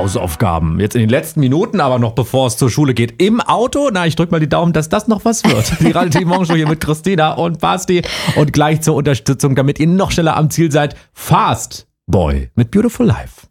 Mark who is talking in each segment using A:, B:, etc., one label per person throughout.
A: Hausaufgaben. Jetzt in den letzten Minuten, aber noch bevor es zur Schule geht, im Auto. Na, ich drück mal die Daumen, dass das noch was wird. Die Radio Morgenshow hier mit Christina und Basti. Und gleich zur Unterstützung, damit ihr noch schneller am Ziel seid, Fast Boy mit Beautiful Life.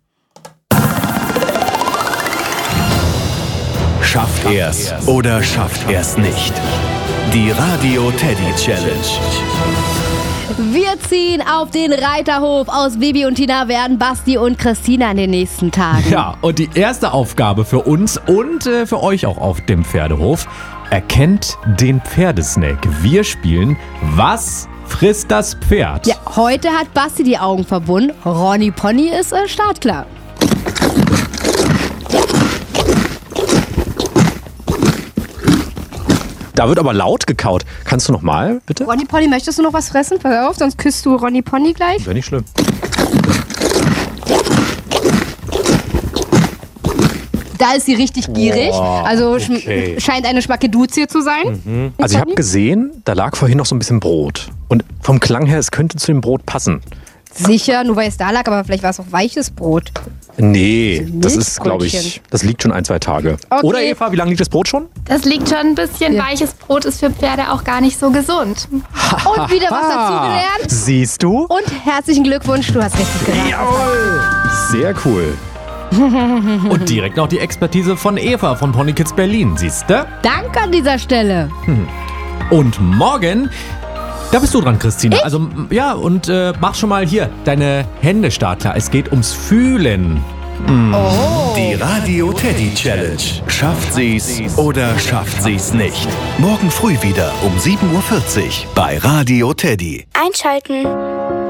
B: Schafft er's oder schafft er's nicht? Die Radio Teddy Challenge.
C: Wir ziehen auf den Reiterhof. Aus Bibi und Tina werden Basti und Christina in den nächsten Tagen.
A: Ja, und die erste Aufgabe für uns und für euch auch auf dem Pferdehof: Erkennt den Pferdesnake. Wir spielen Was frisst das Pferd?
C: Ja, heute hat Basti die Augen verbunden. Ronny Pony ist startklar.
A: Da wird aber laut gekaut. Kannst du noch mal, bitte?
C: Ronny Pony, möchtest du noch was fressen? Pass auf, sonst küsst du Ronny Pony gleich.
A: Wäre nicht schlimm.
C: Da ist sie richtig gierig. Also
A: okay.
C: Scheint eine Schmackeduzie zu sein.
A: Also ich habe gesehen, da lag vorhin noch so ein bisschen Brot. Und vom Klang her, es könnte zu dem Brot passen.
C: Sicher, nur weil es da lag, aber vielleicht war es auch weiches Brot.
A: Nee, das ist, glaube ich,
C: Milchbrötchen.
A: das liegt schon 1-2 Tage.
C: Okay.
A: Oder Eva, wie lange liegt das Brot schon?
D: Das liegt schon ein bisschen.
C: Ja.
D: Weiches Brot ist für Pferde auch gar nicht so gesund.
C: Und wieder was dazugelernt.
A: Siehst du?
C: Und herzlichen Glückwunsch, du hast richtig geraten.
A: Jawohl! Sehr cool. Und direkt noch die Expertise von Eva von Pony Kids Berlin, siehst du?
C: Danke an dieser Stelle.
A: Und morgen, da bist du dran, Christina. Also, ja, und mach schon mal hier deine Hände startklar. Es geht ums Fühlen.
B: Die Radio Teddy Challenge. Schafft sie's oder schafft sie's nicht? Morgen früh wieder um 7:40 Uhr bei Radio Teddy.
E: Einschalten.